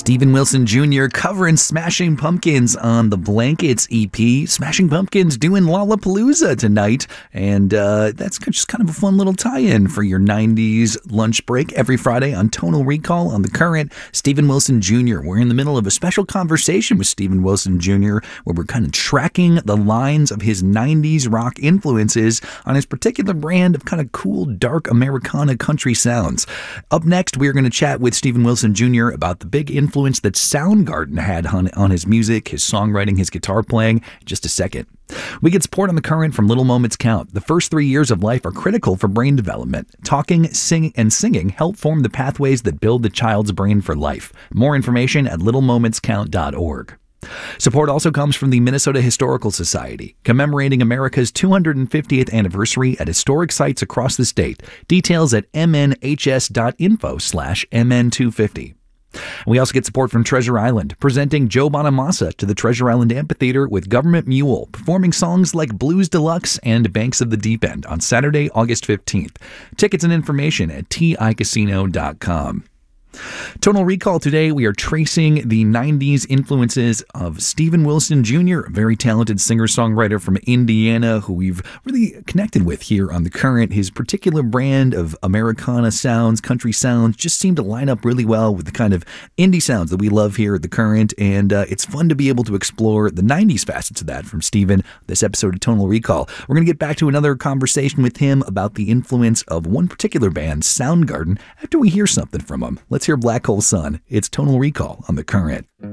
Steven Wilson Jr. covering Smashing Pumpkins on the Blankets EP. Smashing Pumpkins doing Lollapalooza tonight, and that's just kind of a fun little tie-in for your 90s lunch break every Friday on Tonal Recall on The Current. Steven Wilson Jr. We're in the middle of a special conversation with Steven Wilson Jr. where we're kind of tracking the lines of his 90s rock influences on his particular brand of kind of cool, dark Americana country sounds. Up next, we're going to chat with Steven Wilson Jr. about the big influence that Soundgarden had on his music, his songwriting, his guitar playing. In just a second. We get support on The Current from Little Moments Count. The first 3 years of life are critical for brain development. Talking, singing help form the pathways that build the child's brain for life. More information at littlemomentscount.org. Support also comes from the Minnesota Historical Society, commemorating America's 250th anniversary at historic sites across the state. Details at mnhs.info/mn250. We also get support from Treasure Island, presenting Joe Bonamassa to the Treasure Island Amphitheater with Government Mule, performing songs like Blues Deluxe and Banks of the Deep End on Saturday, August 15th. Tickets and information at ticasino.com. Tonal Recall today, we are tracing the 90s influences of Steven Wilson Jr., a very talented singer-songwriter from Indiana who we've really connected with here on The Current. His particular brand of Americana sounds, country sounds, just seem to line up really well with the kind of indie sounds that we love here at The Current, and it's fun to be able to explore the 90s facets of that from Steven this episode of Tonal Recall. We're going to get back to another conversation with him about the influence of one particular band, Soundgarden, after we hear something from him. Let's hear Black Hole Sun. It's Tonal Recall on The Current.